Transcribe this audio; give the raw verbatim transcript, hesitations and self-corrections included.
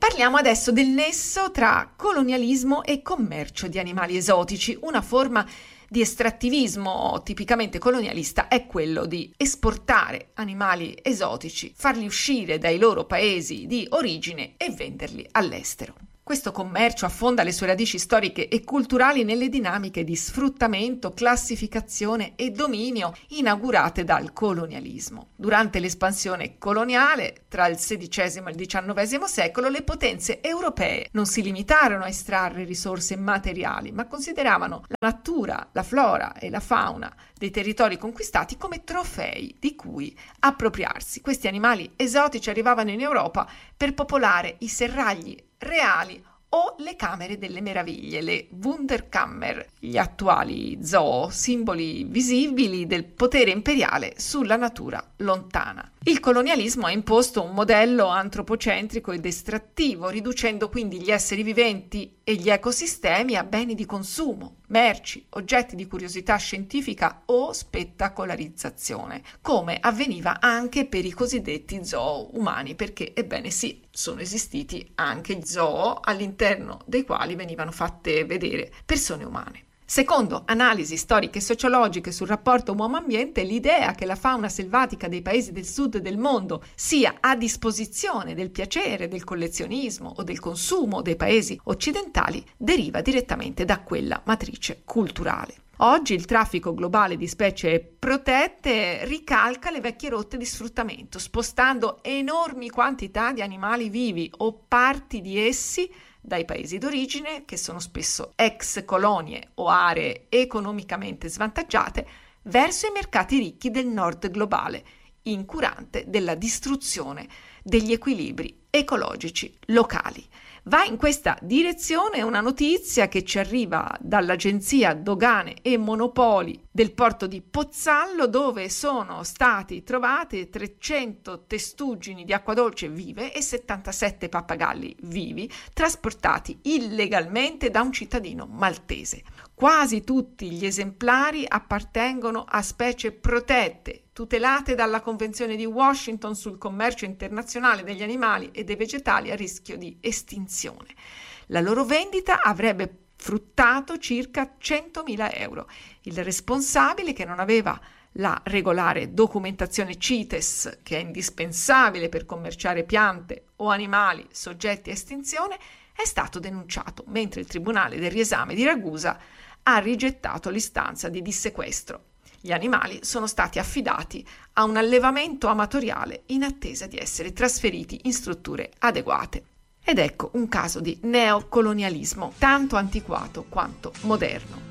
Parliamo adesso del nesso tra colonialismo e commercio di animali esotici. Una forma di estrattivismo tipicamente colonialista è quello di esportare animali esotici, farli uscire dai loro paesi di origine e venderli all'estero. Questo commercio affonda le sue radici storiche e culturali nelle dinamiche di sfruttamento, classificazione e dominio inaugurate dal colonialismo. Durante l'espansione coloniale, tra il sedicesimo e il diciannovesimo secolo, le potenze europee non si limitarono a estrarre risorse materiali, ma consideravano la natura, la flora e la fauna dei territori conquistati come trofei di cui appropriarsi. Questi animali esotici arrivavano in Europa per popolare i serragli reali o le camere delle meraviglie, le Wunderkammer, gli attuali zoo, simboli visibili del potere imperiale sulla natura lontana. Il colonialismo ha imposto un modello antropocentrico ed estrattivo, riducendo quindi gli esseri viventi e gli ecosistemi a beni di consumo, merci, oggetti di curiosità scientifica o spettacolarizzazione, come avveniva anche per i cosiddetti zoo umani, perché, ebbene sì, sono esistiti anche zoo all'interno dei quali venivano fatte vedere persone umane. Secondo analisi storiche e sociologiche sul rapporto uomo-ambiente, l'idea che la fauna selvatica dei paesi del sud del mondo sia a disposizione del piacere, del collezionismo o del consumo dei paesi occidentali deriva direttamente da quella matrice culturale. Oggi il traffico globale di specie protette ricalca le vecchie rotte di sfruttamento, spostando enormi quantità di animali vivi o parti di essi dai paesi d'origine, che sono spesso ex colonie o aree economicamente svantaggiate, verso i mercati ricchi del nord globale, incurante della distruzione degli equilibri ecologici locali. Va in questa direzione una notizia che ci arriva dall'Agenzia Dogane e Monopoli del porto di Pozzallo, dove sono stati trovate trecento testuggini di acqua dolce vive e settantasette pappagalli vivi trasportati illegalmente da un cittadino maltese. Quasi tutti gli esemplari appartengono a specie protette, tutelate dalla Convenzione di Washington sul commercio internazionale degli animali e dei vegetali a rischio di estinzione. La loro vendita avrebbe fruttato circa centomila euro. Il responsabile, che non aveva la regolare documentazione CITES, che è indispensabile per commerciare piante o animali soggetti a estinzione, è stato denunciato, mentre il Tribunale del riesame di Ragusa ha rigettato l'istanza di dissequestro. Gli animali sono stati affidati a un allevamento amatoriale in attesa di essere trasferiti in strutture adeguate. Ed ecco un caso di neocolonialismo tanto antiquato quanto moderno.